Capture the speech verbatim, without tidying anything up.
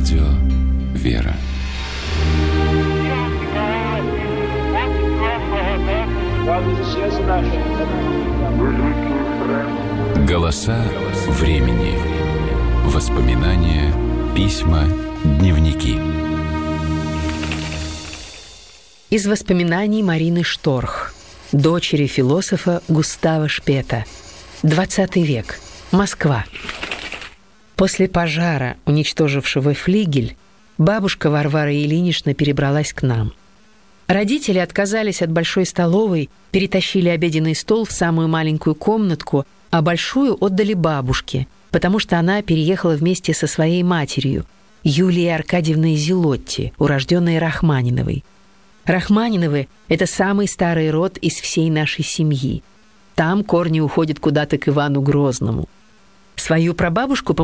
Радио «Вера». Голоса времени. Воспоминания, письма, дневники. Из воспоминаний Марины Шторх, дочери философа Густава Шпета. двадцатый век. Москва. После пожара, уничтожившего флигель, бабушка Варвара Ильинична перебралась к нам. Родители отказались от большой столовой, перетащили обеденный стол в самую маленькую комнатку, а большую отдали бабушке, потому что она переехала вместе со своей матерью, Юлией Аркадьевной Зелотти, урожденной Рахманиновой. Рахманиновы – это самый старый род из всей нашей семьи. Там корни уходят куда-то к Ивану Грозному. Свою прабабушку